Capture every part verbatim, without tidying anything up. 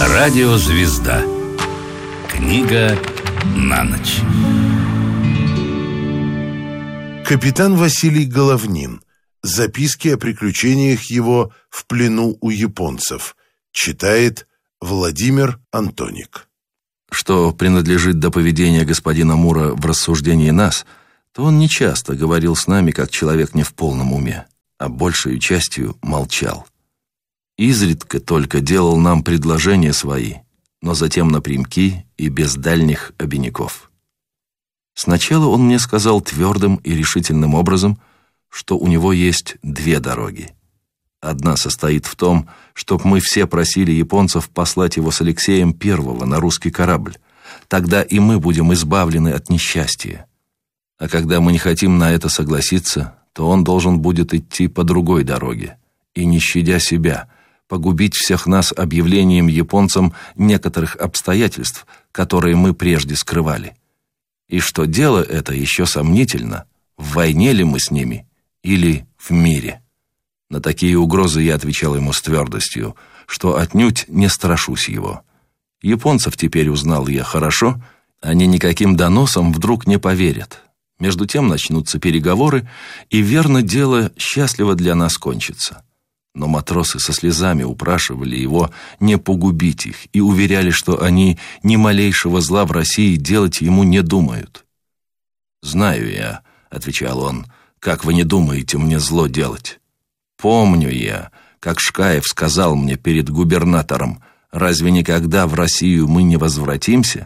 Радиозвезда. Книга на ночь. Капитан Василий Головнин. Записки о приключениях его в плену у японцев. Читает Владимир Антоник. Что принадлежит до поведения господина Мура в рассуждении нас, то он нечасто говорил с нами, как человек не в полном уме, а большей частью молчал. Изредка только делал нам предложения свои, но затем напрямки и без дальних обиняков. Сначала он мне сказал твердым и решительным образом, что у него есть две дороги. Одна состоит в том, чтоб мы все просили японцев послать его с Алексеем Первого на русский корабль. Тогда и мы будем избавлены от несчастья. А когда мы не хотим на это согласиться, то он должен будет идти по другой дороге и, не щадя себя, погубить всех нас объявлением японцам некоторых обстоятельств, которые мы прежде скрывали. И что дело это еще сомнительно, в войне ли мы с ними или в мире. На такие угрозы я отвечал ему с твердостью, что отнюдь не страшусь его. Японцев теперь узнал я хорошо, они никаким доносам вдруг не поверят. Между тем начнутся переговоры, и верно дело счастливо для нас кончится. Но матросы со слезами упрашивали его не погубить их и уверяли, что они ни малейшего зла в России делать ему не думают. «Знаю я», — отвечал он, — «как вы не думаете мне зло делать. Помню я, как Шкаев сказал мне перед губернатором, разве никогда в Россию мы не возвратимся?»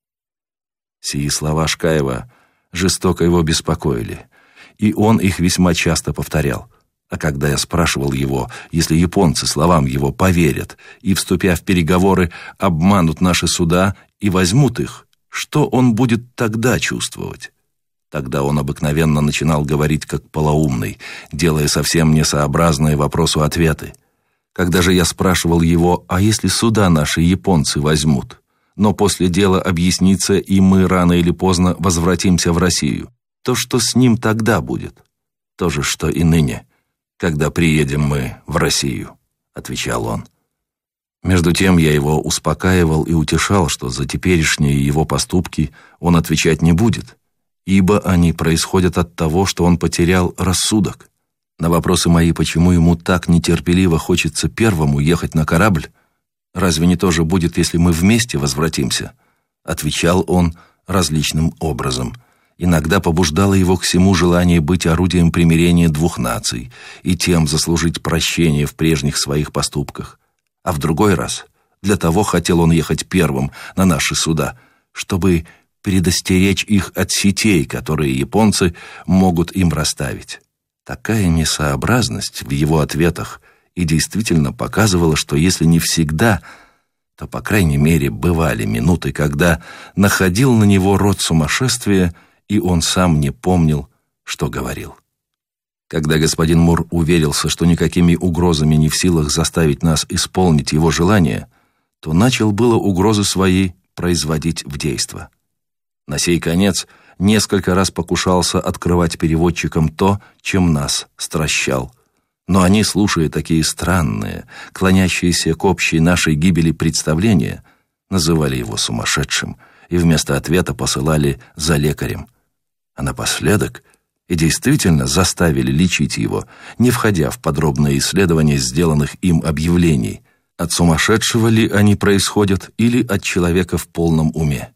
Сии слова Шкаева жестоко его беспокоили, и он их весьма часто повторял. А когда я спрашивал его, если японцы словам его поверят и, вступя в переговоры, обманут наши суда и возьмут их, что он будет тогда чувствовать? Тогда он обыкновенно начинал говорить как полоумный, делая совсем несообразные вопросу ответы. Когда же я спрашивал его, а если суда наши японцы возьмут, но после дела объяснится, и мы рано или поздно возвратимся в Россию, то что с ним тогда будет? То же, что и ныне, когда приедем мы в Россию, — отвечал он. Между тем я его успокаивал и утешал, что за теперешние его поступки он отвечать не будет, ибо они происходят от того, что он потерял рассудок. На вопросы мои, почему ему так нетерпеливо хочется первому ехать на корабль, разве не то же будет, если мы вместе возвратимся, отвечал он различным образом. Иногда побуждало его к всему желание быть орудием примирения двух наций и тем заслужить прощение в прежних своих поступках. А в другой раз для того хотел он ехать первым на наши суда, чтобы предостеречь их от сетей, которые японцы могут им расставить. Такая несообразность в его ответах и действительно показывала, что если не всегда, то, по крайней мере, бывали минуты, когда находил на него род сумасшествия, и он сам не помнил, что говорил. Когда господин Мур уверился, что никакими угрозами не в силах заставить нас исполнить его желание, то начал было угрозы свои производить в действо. На сей конец несколько раз покушался открывать переводчикам то, чем нас стращал. Но они, слушая такие странные, клонящиеся к общей нашей гибели представления, называли его сумасшедшим и вместо ответа посылали за лекарем. А напоследок и действительно заставили лечить его, не входя в подробное исследование сделанных им объявлений, от сумасшедшего ли они происходят или от человека в полном уме.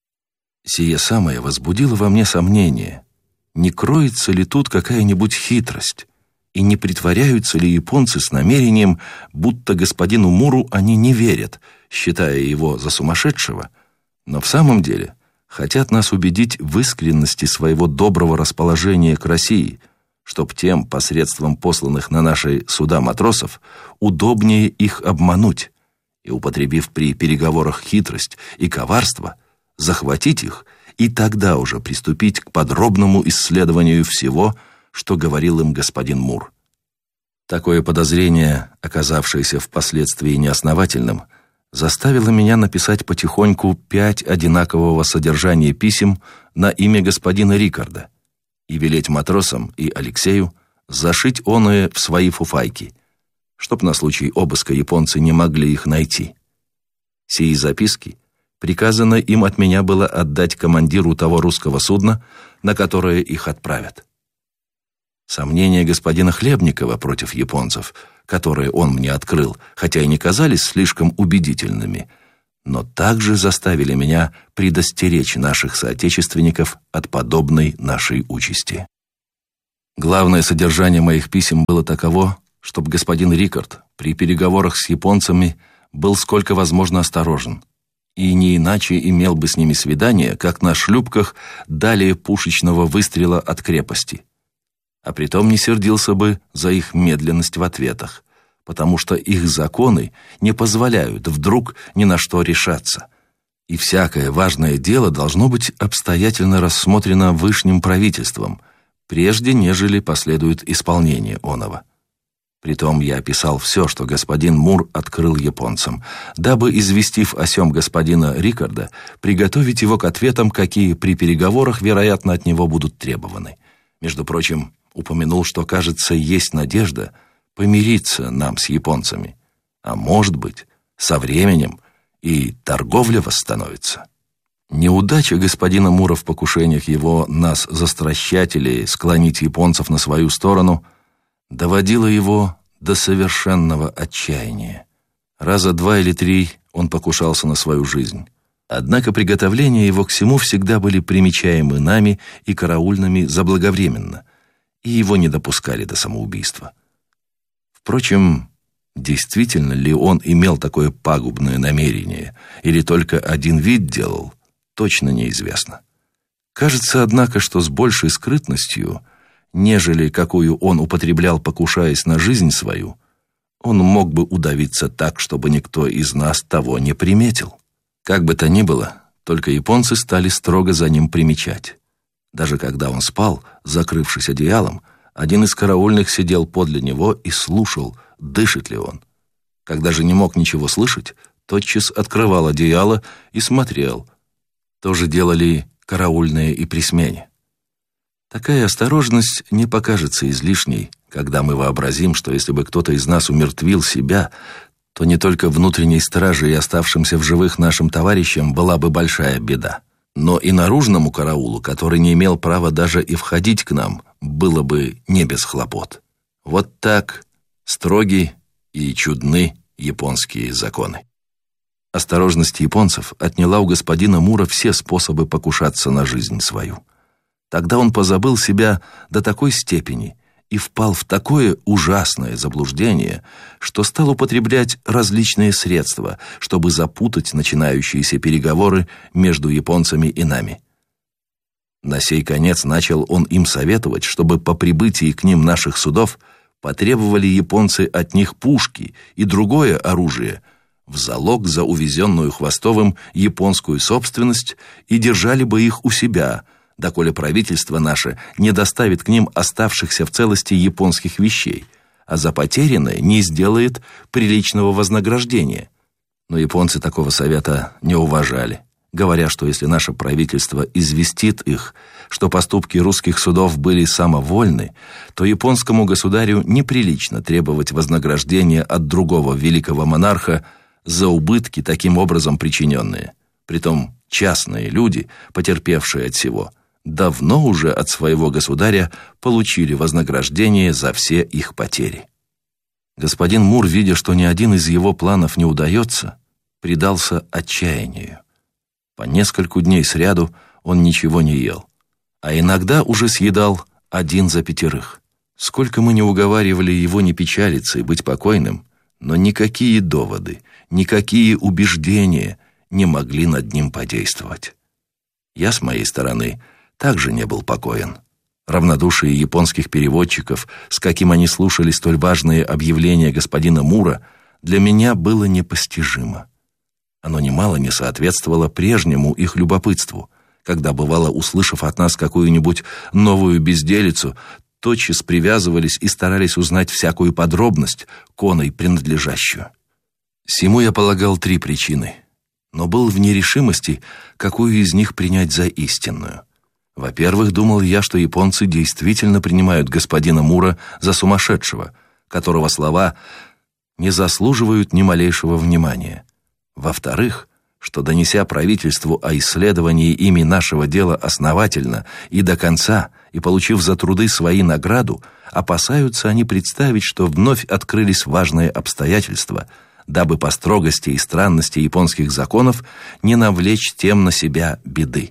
Сие самое возбудило во мне сомнение, не кроется ли тут какая-нибудь хитрость, и не притворяются ли японцы с намерением, будто господину Муру они не верят, считая его за сумасшедшего, но в самом деле хотят нас убедить в искренности своего доброго расположения к России, чтоб тем, посредством посланных на наши суда матросов, удобнее их обмануть и, употребив при переговорах хитрость и коварство, захватить их и тогда уже приступить к подробному исследованию всего, что говорил им господин Мур. Такое подозрение, оказавшееся впоследствии неосновательным, заставило меня написать потихоньку пять одинакового содержания писем на имя господина Рикарда и велеть матросам и Алексею зашить оное в свои фуфайки, чтоб на случай обыска японцы не могли их найти. Сии записки приказано им от меня было отдать командиру того русского судна, на которое их отправят. Сомнения господина Хлебникова против японцев, которые он мне открыл, хотя и не казались слишком убедительными, но также заставили меня предостеречь наших соотечественников от подобной нашей участи. Главное содержание моих писем было таково, чтобы господин Рикард при переговорах с японцами был сколько возможно осторожен, и не иначе имел бы с ними свидание, как на шлюпках далее пушечного выстрела от крепости. А притом не сердился бы за их медленность в ответах, потому что их законы не позволяют вдруг ни на что решаться, и всякое важное дело должно быть обстоятельно рассмотрено вышним правительством, прежде нежели последует исполнение оного. Притом я описал все, что господин Мур открыл японцам, дабы, известив о сём господина Рикарда, приготовить его к ответам, какие при переговорах, вероятно, от него будут требованы. Между прочим, упомянул, что, кажется, есть надежда помириться нам с японцами, а может быть, со временем и торговля восстановится. Неудача господина Мура в покушениях его нас застращать или склонить японцев на свою сторону доводила его до совершенного отчаяния. Раза два или три он покушался на свою жизнь. Однако приготовления его к всему всегда были примечаемы нами и караульными заблаговременно, и его не допускали до самоубийства. Впрочем, действительно ли он имел такое пагубное намерение, или только один вид делал, точно неизвестно. Кажется, однако, что с большей скрытностью, нежели какую он употреблял, покушаясь на жизнь свою, он мог бы удавиться так, чтобы никто из нас того не приметил. Как бы то ни было, только японцы стали строго за ним примечать. Даже когда он спал, закрывшись одеялом, один из караульных сидел подле него и слушал, дышит ли он. Когда же не мог ничего слышать, тотчас открывал одеяло и смотрел. То же делали караульные и при смене. Такая осторожность не покажется излишней, когда мы вообразим, что если бы кто-то из нас умертвил себя, то не только внутренней страже и оставшимся в живых нашим товарищам была бы большая беда, но и наружному караулу, который не имел права даже и входить к нам, было бы не без хлопот. Вот так строги и чудны японские законы. Осторожность японцев отняла у господина Мура все способы покушаться на жизнь свою. Тогда он позабыл себя до такой степени и впал в такое ужасное заблуждение, что стал употреблять различные средства, чтобы запутать начинающиеся переговоры между японцами и нами. На сей конец начал он им советовать, чтобы по прибытии к ним наших судов потребовали японцы от них пушки и другое оружие в залог за увезенную Хвостовым японскую собственность и держали бы их у себя, доколе правительство наше не доставит к ним оставшихся в целости японских вещей, а за потерянное не сделает приличного вознаграждения. Но японцы такого совета не уважали, говоря, что если наше правительство известит их, что поступки русских судов были самовольны, то японскому государю неприлично требовать вознаграждения от другого великого монарха за убытки, таким образом причиненные. Притом частные люди, потерпевшие от сего, давно уже от своего государя получили вознаграждение за все их потери. Господин Мур, видя, что ни один из его планов не удается, предался отчаянию. По нескольку дней сряду он ничего не ел, а иногда уже съедал один за пятерых. Сколько мы не уговаривали его не печалиться и быть покойным, но никакие доводы, никакие убеждения не могли над ним подействовать. Я, с моей стороны, также не был покоен. Равнодушие японских переводчиков, с каким они слушали столь важные объявления господина Мура, для меня было непостижимо. Оно немало не соответствовало прежнему их любопытству, когда, бывало, услышав от нас какую-нибудь новую безделицу, тотчас привязывались и старались узнать всякую подробность, коной принадлежащую. Сему я полагал три причины, но был в нерешимости, какую из них принять за истинную. Во-первых, думал я, что японцы действительно принимают господина Мура за сумасшедшего, которого слова не заслуживают ни малейшего внимания. во-вторых, что, донеся правительству о исследовании ими нашего дела основательно и до конца, и получив за труды свои награду, опасаются они представить, что вновь открылись важные обстоятельства, дабы по строгости и странности японских законов не навлечь тем на себя беды.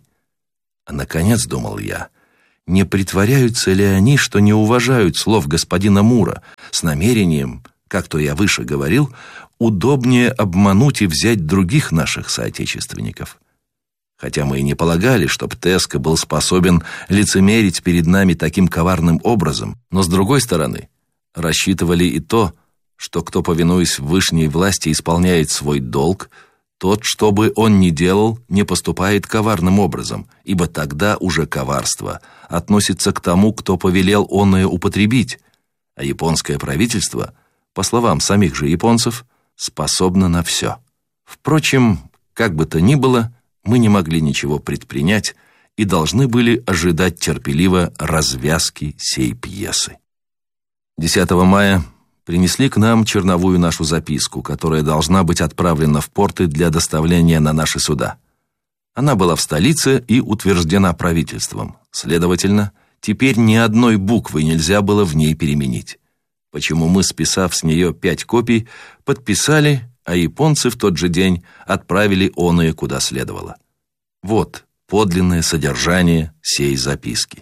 А наконец, думал я, не притворяются ли они, что не уважают слов господина Мура с намерением, как то я выше говорил, удобнее обмануть и взять других наших соотечественников? Хотя мы и не полагали, чтоб Теско был способен лицемерить перед нами таким коварным образом, но, с другой стороны, рассчитывали и то, что кто, повинуясь вышней власти, исполняет свой долг, тот, что бы он ни делал, не поступает коварным образом, ибо тогда уже коварство относится к тому, кто повелел оное употребить, а японское правительство, по словам самих же японцев, способно на все. Впрочем, как бы то ни было, мы не могли ничего предпринять и должны были ожидать терпеливо развязки сей пьесы. десятого мая принесли к нам черновую нашу записку, которая должна быть отправлена в порты для доставления на наши суда. Она была в столице и утверждена правительством. Следовательно, теперь ни одной буквы нельзя было в ней переменить. Почему мы, списав с нее пять копий, подписали, а японцы в тот же день отправили оное куда следовало. Вот подлинное содержание сей записки.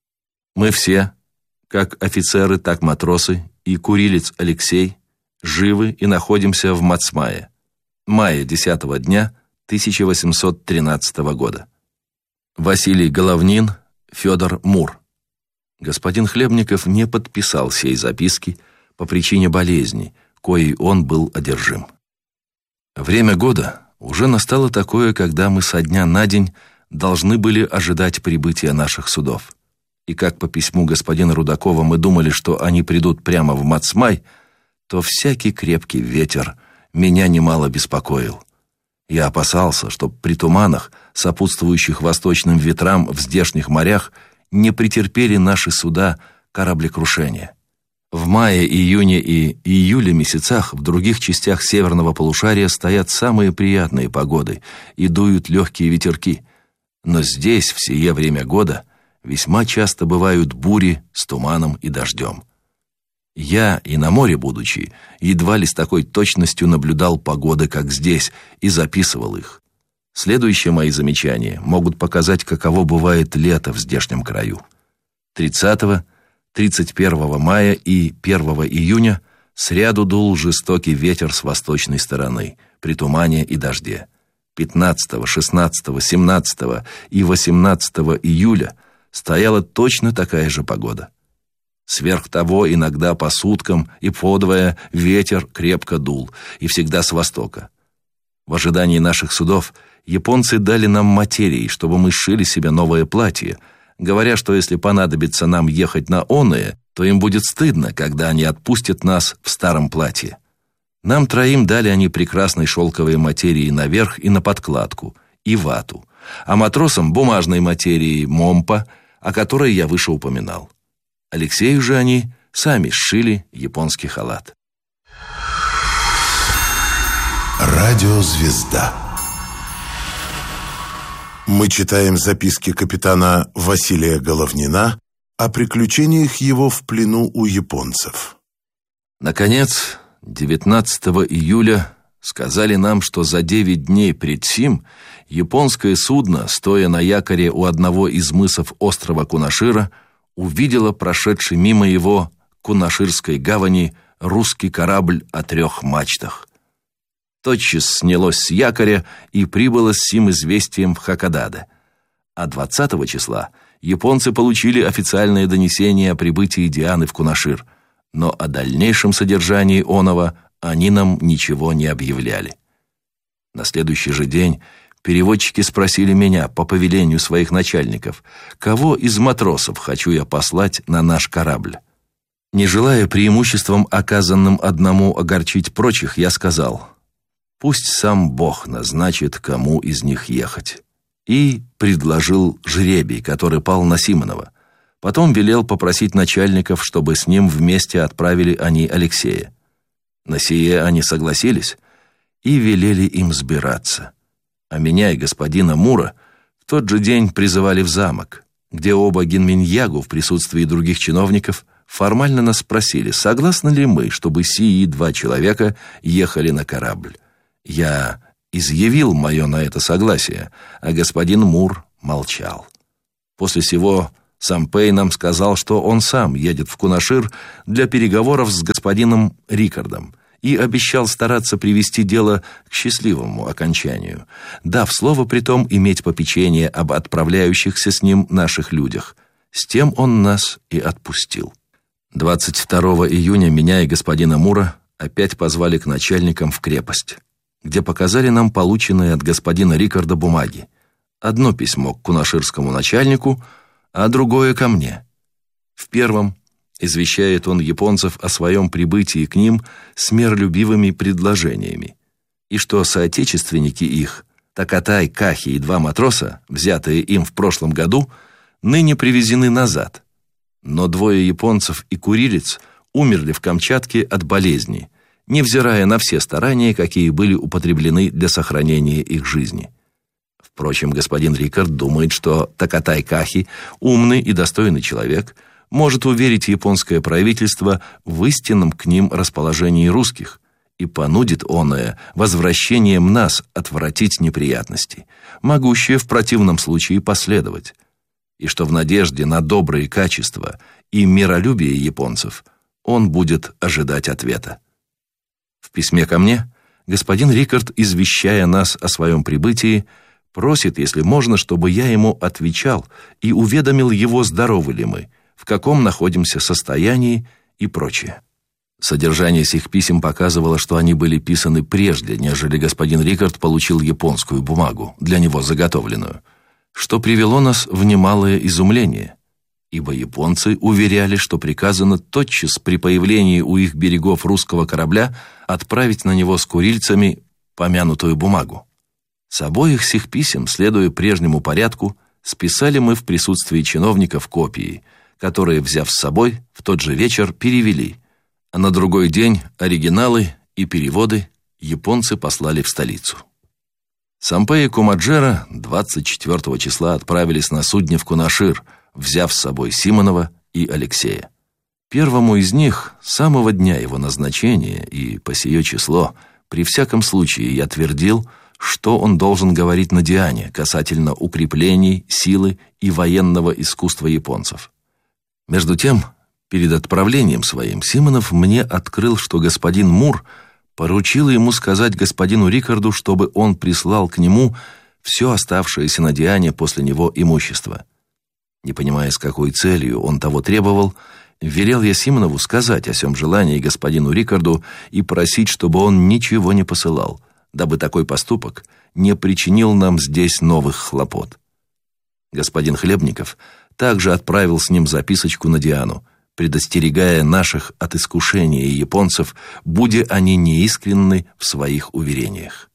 Мы все, как офицеры, так матросы, и курилец Алексей, живы и находимся в Мацмае, мая десятого дня тысяча восемьсот тринадцатого года. Василий Головнин, Федор Мур. Господин Хлебников не подписал сей записки по причине болезни, коей он был одержим. Время года уже настало такое, когда мы со дня на день должны были ожидать прибытия наших судов. И как по письму господина Рудакова мы думали, что они придут прямо в Мацмай, то всякий крепкий ветер меня немало беспокоил. Я опасался, что при туманах, сопутствующих восточным ветрам в здешних морях, не претерпели наши суда кораблекрушения. В мае, июне и июле месяцах в других частях северного полушария стоят самые приятные погоды и дуют легкие ветерки, но здесь в сие время года весьма часто бывают бури с туманом и дождем. Я, и на море будучи, едва ли с такой точностью наблюдал погоды, как здесь, и записывал их. Следующие мои замечания могут показать, каково бывает лето в здешнем краю. тридцатого, тридцать первого мая и первого июня сряду дул жестокий ветер с восточной стороны, при тумане и дожде. пятнадцатого, шестнадцатого, семнадцатого и восемнадцатого июля стояла точно такая же погода. Сверх того, иногда по суткам и подвое ветер крепко дул, и всегда с востока. В ожидании наших судов японцы дали нам материи, чтобы мы сшили себе новое платье, говоря, что если понадобится нам ехать на оное, то им будет стыдно, когда они отпустят нас в старом платье. Нам троим дали они прекрасной шелковой материи наверх и на подкладку, и вату, а матросам бумажной материи момпа, о которой я выше упоминал. Алексею же они сами сшили японский халат. Радиозвезда. Мы читаем записки капитана Василия Головнина о приключениях его в плену у японцев. Наконец, девятнадцатого июля сказали нам, что за девять дней пред сим японское судно, стоя на якоре у одного из мысов острова Кунашира, увидела прошедший мимо его Кунаширской гавани русский корабль о трех мачтах. Тотчас снялось с якоря и прибыло с сим известием в Хоккайдо. А двадцатого числа японцы получили официальное донесение о прибытии Дианы в Кунашир, но о дальнейшем содержании оного они нам ничего не объявляли. На следующий же день переводчики спросили меня по повелению своих начальников, кого из матросов хочу я послать на наш корабль. Не желая преимуществом, оказанным одному, огорчить прочих, я сказал: пусть сам Бог назначит, кому из них ехать. И предложил жребий, который пал на Симонова. Потом велел попросить начальников, чтобы с ним вместе отправили они Алексея. На сие они согласились, и велели им сбираться. А меня и господина Мура в тот же день призывали в замок, где оба генминьягу в присутствии других чиновников формально нас спросили, согласны ли мы, чтобы сии два человека ехали на корабль. Я изъявил мое на это согласие, а господин Мур молчал. После сего Сампей нам сказал, что он сам едет в Кунашир для переговоров с господином Рикардом и обещал стараться привести дело к счастливому окончанию, дав слово притом иметь попечение об отправляющихся с ним наших людях. С тем он нас и отпустил. двадцать второго июня меня и господина Мура опять позвали к начальникам в крепость, где показали нам полученные от господина Рикарда бумаги. Одно письмо к кунаширскому начальнику, а другое ко мне. В первом извещает он японцев о своем прибытии к ним с миролюбивыми предложениями, и что соотечественники их, Такатай, Кахи и два матроса, взятые им в прошлом году, ныне привезены назад. Но двое японцев и курилец умерли в Камчатке от болезни, невзирая на все старания, какие были употреблены для сохранения их жизни. Впрочем, господин Рикард думает, что Такатай Кахи, умный и достойный человек, может уверить японское правительство в истинном к ним расположении русских и понудит оное возвращением нас отвратить неприятности, могущие в противном случае последовать, и что в надежде на добрые качества и миролюбие японцев он будет ожидать ответа. В письме ко мне господин Рикард, извещая нас о своем прибытии, просит, если можно, чтобы я ему отвечал и уведомил его, здоровы ли мы, в каком находимся состоянии и прочее. Содержание сих писем показывало, что они были писаны прежде, нежели господин Рикард получил японскую бумагу, для него заготовленную, что привело нас в немалое изумление, ибо японцы уверяли, что приказано тотчас при появлении у их берегов русского корабля отправить на него с курильцами помянутую бумагу. С обоих сих писем, следуя прежнему порядку, списали мы в присутствии чиновников копии, которые, взяв с собой, в тот же вечер перевели, а на другой день оригиналы и переводы японцы послали в столицу. Сампей и Кумаджера двадцать четвёртого числа отправились на судне в Кунашир, взяв с собой Симонова и Алексея. Первому из них с самого дня его назначения и по сие число при всяком случае я твердил, что он должен говорить на Диане касательно укреплений, силы и военного искусства японцев. Между тем, перед отправлением своим Симонов мне открыл, что господин Мур поручил ему сказать господину Рикарду, чтобы он прислал к нему все оставшееся на Диане после него имущество. Не понимая, с какой целью он того требовал, велел я Симонову сказать о сем желании господину Рикарду и просить, чтобы он ничего не посылал, дабы такой поступок не причинил нам здесь новых хлопот. Господин Хлебников также отправил с ним записочку на Диану, предостерегая наших от искушения японцев, будь они неискренны в своих уверениях.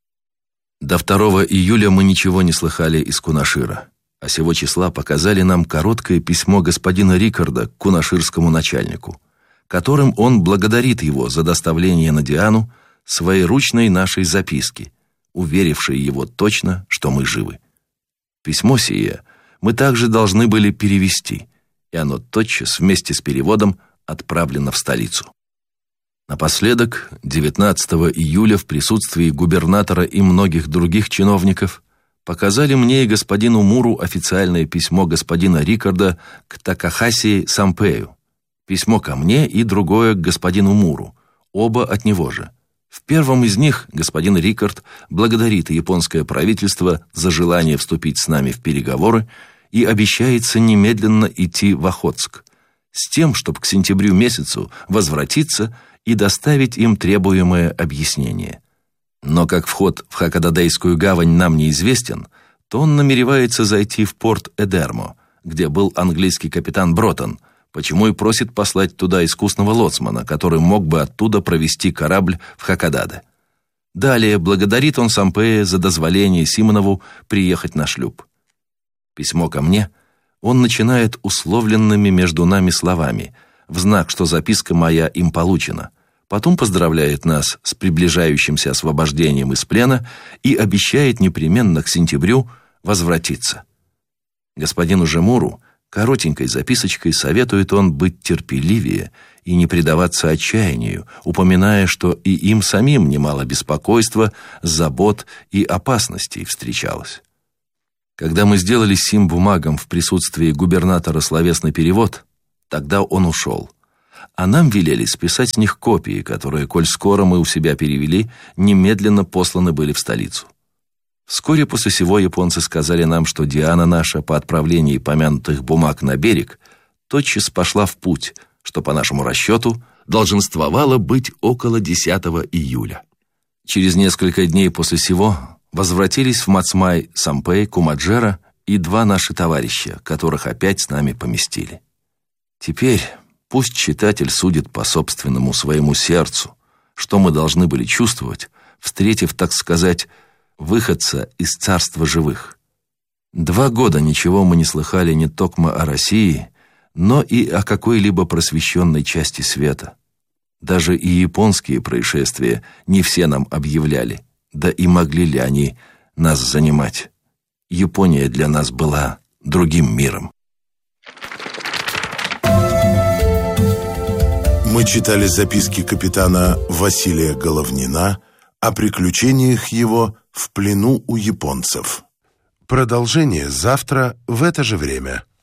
До второго июля мы ничего не слыхали из Кунашира, а сего числа показали нам короткое письмо господина Рикарда к кунаширскому начальнику, которым он благодарит его за доставление на Диану своеручной нашей записки, уверившей его точно, что мы живы. Письмо сие мы также должны были перевести, и оно тотчас вместе с переводом отправлено в столицу. Напоследок, девятнадцатого июля в присутствии губернатора и многих других чиновников показали мне и господину Муру официальное письмо господина Рикарда к Такахаси Сампею, письмо ко мне и другое к господину Муру, оба от него же. В первом из них господин Рикард благодарит японское правительство за желание вступить с нами в переговоры и обещается немедленно идти в Охотск, с тем, чтобы к сентябрю месяцу возвратиться и доставить им требуемое объяснение. Но как вход в Хакодадейскую гавань нам неизвестен, то он намеревается зайти в порт Эдермо, где был английский капитан Бротон, почему и просит послать туда искусного лоцмана, который мог бы оттуда провести корабль в Хакодаде. Далее благодарит он Сампея за дозволение Симонову приехать на шлюп. Письмо ко мне он начинает условленными между нами словами, в знак, что записка моя им получена, потом поздравляет нас с приближающимся освобождением из плена и обещает непременно к сентябрю возвратиться. Господину Жемуру коротенькой записочкой советует он быть терпеливее и не предаваться отчаянию, упоминая, что и им самим немало беспокойства, забот и опасностей встречалось. Когда мы сделали сим бумагам в присутствии губернатора словесный перевод, тогда он ушел. А нам велели списать с них копии, которые, коль скоро мы у себя перевели, немедленно посланы были в столицу. Вскоре после сего японцы сказали нам, что Диана наша по отправлении помянутых бумаг на берег тотчас пошла в путь, что по нашему расчету долженствовало быть около десятого июля. Через несколько дней после сего возвратились в Мацмай Сампэй, Кумаджера и два наши товарища, которых опять с нами поместили. Теперь пусть читатель судит по собственному своему сердцу, что мы должны были чувствовать, встретив, так сказать, выходца из царства живых. Два года ничего мы не слыхали не токмо о России, но и о какой-либо просвещенной части света. Даже и японские происшествия не все нам объявляли, да и могли ли они нас занимать. Япония для нас была другим миром. Мы читали записки капитана Василия Головнина о приключениях его в плену у японцев. Продолжение завтра в это же время.